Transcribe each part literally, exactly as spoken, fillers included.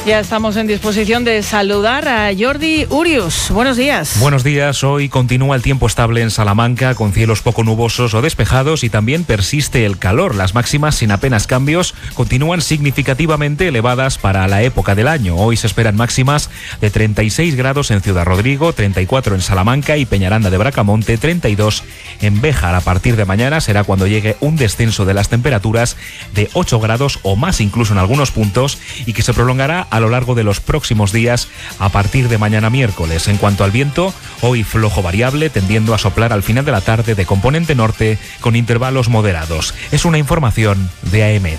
Ya estamos en disposición de saludar a Jordi Urius. Buenos días. Buenos días. Hoy continúa el tiempo estable en Salamanca, con cielos poco nubosos o despejados, y también persiste el calor. Las máximas, sin apenas cambios, continúan significativamente elevadas para la época del año. Hoy se esperan máximas de treinta y seis grados en Ciudad Rodrigo, treinta y cuatro en Salamanca y Peñaranda de Bracamonte, treinta y dos en Béjar. A partir de mañana será cuando llegue un descenso de las temperaturas de ocho grados o más, incluso en algunos puntos, y que se prolongará a lo largo de los próximos días a partir de mañana miércoles. En cuanto al viento, hoy flojo variable, tendiendo a soplar al final de la tarde de componente norte con intervalos moderados. Es una información de AEMET.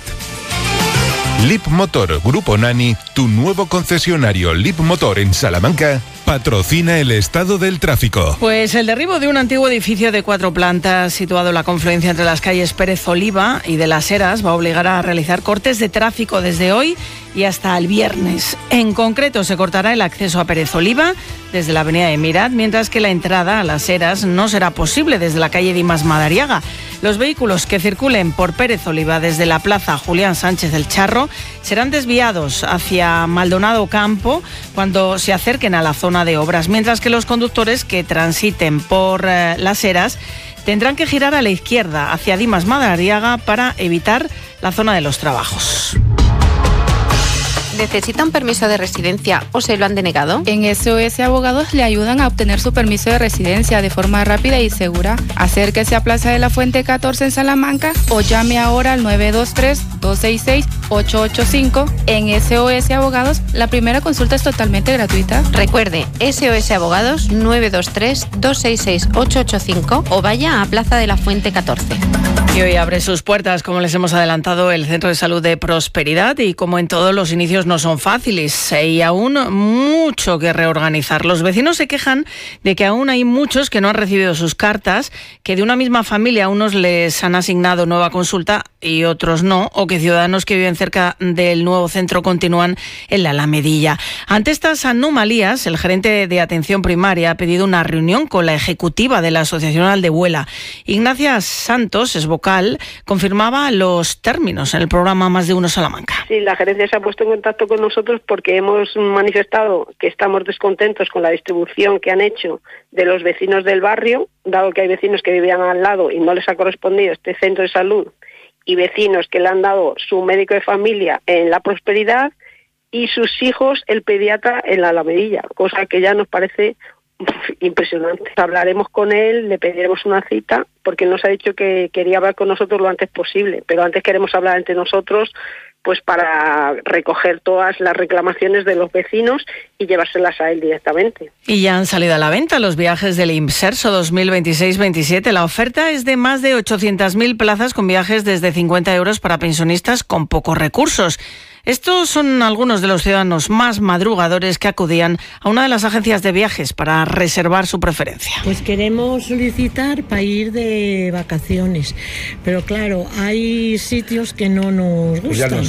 Leapmotor Grupo Nani, tu nuevo concesionario Leapmotor en Salamanca, patrocina el estado del tráfico. Pues el derribo de un antiguo edificio de cuatro plantas situado en la confluencia entre las calles Pérez Oliva y de las Heras va a obligar a realizar cortes de tráfico desde hoy y hasta el viernes. En concreto, se cortará el acceso a Pérez Oliva desde la avenida Emirat, mientras que la entrada a las Heras no será posible desde la calle Dimas Madariaga. Los vehículos que circulen por Pérez Oliva desde la plaza Julián Sánchez del Charro serán desviados hacia Maldonado Campo cuando se acerquen a la zona de obras, mientras que los conductores que transiten por eh, las Heras tendrán que girar a la izquierda hacia Dimas Madariaga para evitar la zona de los trabajos. ¿Necesita un permiso de residencia o se lo han denegado? En S O S Abogados le ayudan a obtener su permiso de residencia de forma rápida y segura. Acérquese a Plaza de la Fuente catorce en Salamanca o llame ahora al nueve dos tres, dos seis seis, ocho ocho cinco. En S O S Abogados, la primera consulta es totalmente gratuita. Recuerde, S O S Abogados nueve dos tres, dos seis seis, ocho ocho cinco o vaya a Plaza de la Fuente catorce. Y hoy abre sus puertas, como les hemos adelantado, el Centro de Salud de Prosperidad, y como en todos los inicios no son fáciles y aún mucho que reorganizar. Los vecinos se quejan de que aún hay muchos que no han recibido sus cartas, que de una misma familia unos les han asignado nueva consulta y otros no, o que ciudadanos que viven cerca del nuevo centro continúan en la Alamedilla. Ante estas anomalías, el gerente de atención primaria ha pedido una reunión con la ejecutiva de la Asociación Aldehuela. Ignacia Santos es vocal, confirmaba los términos en el programa Más de Uno Salamanca. Sí, la gerencia se ha puesto en contacto con nosotros porque hemos manifestado que estamos descontentos con la distribución que han hecho de los vecinos del barrio, dado que hay vecinos que vivían al lado y no les ha correspondido este centro de salud, y vecinos que le han dado su médico de familia en la Prosperidad y sus hijos el pediatra en la Alamedilla, cosa que ya nos parece impresionante. Hablaremos con él, le pediremos una cita, porque nos ha dicho que quería hablar con nosotros lo antes posible, pero antes queremos hablar entre nosotros, pues para recoger todas las reclamaciones de los vecinos y llevárselas a él directamente. Y ya han salido a la venta los viajes del IMSERSO dos mil veintiséis veintisiete. La oferta es de más de ochocientas mil plazas con viajes desde cincuenta euros para pensionistas con pocos recursos. Estos son algunos de los ciudadanos más madrugadores que acudían a una de las agencias de viajes para reservar su preferencia. Pues queremos solicitar para ir de vacaciones, pero claro, hay sitios que no nos gustan.